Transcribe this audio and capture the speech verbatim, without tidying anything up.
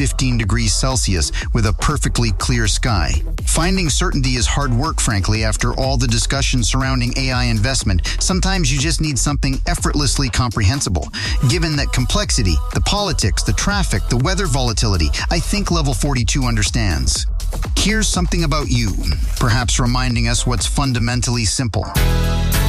fifteen degrees Celsius with a perfectly clear sky. Finding certainty is hard work, frankly, after all the discussion surrounding A I investment. Sometimes you just need something effortlessly comprehensible. Given that complexity, the politics, the traffic, the weather volatility, I think Level forty-two understands. Here's something about you, perhaps reminding us what's fundamentally simple.